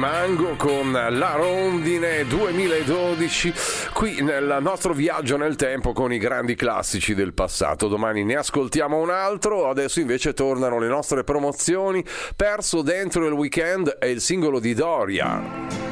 Mango con La Rondine 2012, qui nel nostro viaggio nel tempo con i grandi classici del passato. Domani ne ascoltiamo un altro, adesso invece tornano le nostre promozioni. Perso dentro il weekend è il singolo di Doria.